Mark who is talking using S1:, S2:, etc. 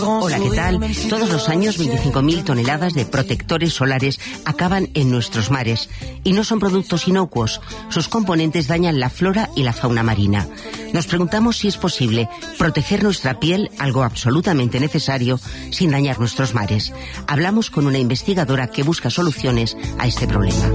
S1: Hola, ¿qué tal? Todos los años 25.000 toneladas de protectores solares acaban en nuestros mares y no son productos inocuos. Sus componentes dañan la flora y la fauna marina. Nos preguntamos si es posible proteger nuestra piel, algo absolutamente necesario, sin dañar nuestros mares. Hablamos con una investigadora que busca soluciones a este problema.